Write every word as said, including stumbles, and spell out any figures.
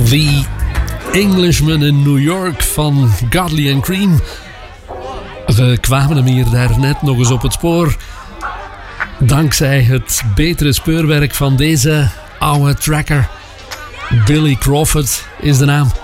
The Englishman in New York van Godley and Cream. We kwamen hem hier daarnet nog eens op het spoor. Dankzij het betere speurwerk van deze oude tracker. Billy Crawford is de naam.